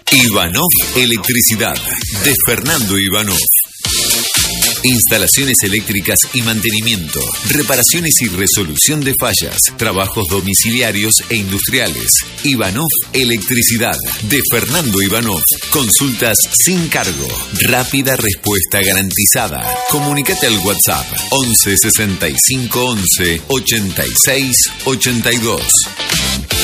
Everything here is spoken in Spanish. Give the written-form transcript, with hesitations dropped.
Ivanov Electricidad, de Fernando Ivanov. Instalaciones eléctricas y mantenimiento, reparaciones y resolución de fallas, trabajos domiciliarios e industriales. Ivanov Electricidad, de Fernando Ivanov. Consultas sin cargo, rápida respuesta garantizada. Comunícate al WhatsApp 11 65 11 86 82.